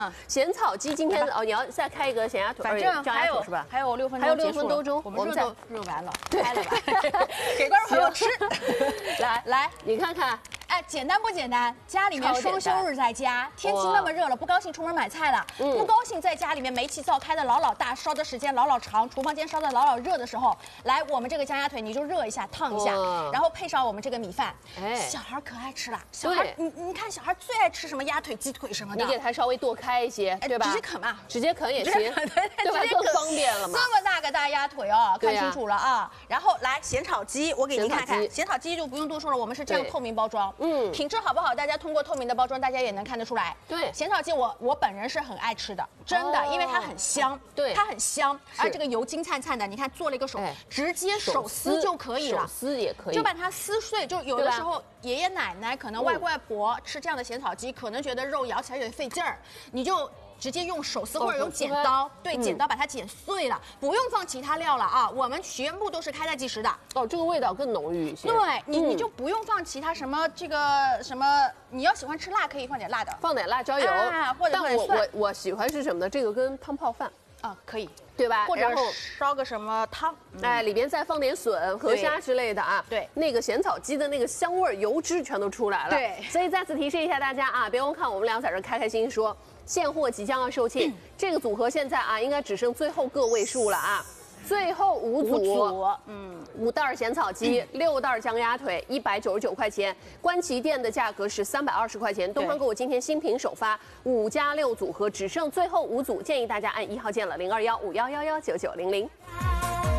咸草鸡今天哦，你要再开一个咸鸭腿， 反正酱鸭腿是吧？ 还有6分钟， 还有6分多钟， 我们热都完了，开了吧，给观众朋友吃。来， 你看看。 哎，简单不简单？家里面双休日在家，天气那么热了，不高兴出门买菜了，不高兴在家里面煤气灶开的老老大，烧的时间老老长，厨房间烧的老老热的时候，来我们这个酱鸭腿你就热一下，烫一下，然后配上我们这个米饭，小孩可爱吃了。小孩，你看小孩最爱吃什么鸭腿、鸡腿什么的， 你给他稍微剁开一些，对吧？ 直接啃嘛， 直接啃也行，对吧？更方便了嘛。 这么大个大鸭腿哦，看清楚了啊。然后来咸炒鸡，我给您看看，咸炒鸡就不用多说了，我们是这样透明包装。 品质好不好？大家通过透明的包装，大家也能看得出来。对，咸炒鸡我本人是很爱吃的，真的，因为它很香，对，它很香，而这个油金灿灿的，你看做了一个直接手撕就可以了，手撕也可以， 就把它撕碎。就有的时候爷爷奶奶可能外公外婆吃这样的咸炒鸡，可能觉得肉咬起来有点费劲儿，你就。 直接用手撕或者用剪刀，对，剪刀把它剪碎了，不用放其他料了啊，我们全部都是开袋即食的。哦，这个味道更浓郁一些。对，你就不用放其他什么这个什么，你要喜欢吃辣可以放点辣的，放点辣椒油，或者但我喜欢是什么呢？这个跟汤泡饭啊可以，对吧？或者烧个什么汤，哎，里边再放点笋、河虾之类的啊。对，那个咸草鸡的那个香味、油脂全都出来了。对，所以再次提示一下大家啊，别忘看我们俩在这开开心心说。 现货即将要售罄，这个组合现在啊，应该只剩最后个位数了啊，最后5组，5袋咸草鸡，6袋酱鸭腿，199块钱，官旗店的价格是320块钱。东方购物今天新品首发，5+6组合，只剩最后5组，建议大家按1号键了，0215111990。